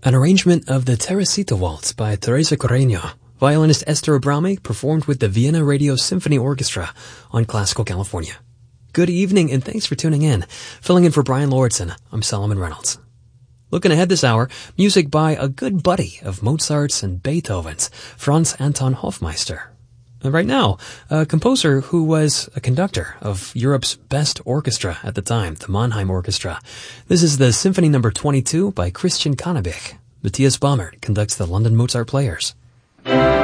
An arrangement of the Teresita Waltz by Teresa Carreño. Violinist Esther Abrami performed with the Vienna Radio Symphony Orchestra on Classical California. Good evening and thanks for tuning in. Filling in for Brian Lordson, I'm Solomon Reynolds. Looking ahead this hour, music by a good buddy of Mozart's and Beethoven's, Franz Anton Hofmeister. And right now, a composer who was a conductor of Europe's best orchestra at the time, the Mannheim Orchestra. This is the Symphony No. 22 by Christian Kannebich. Matthias Baumert conducts the London Mozart Players.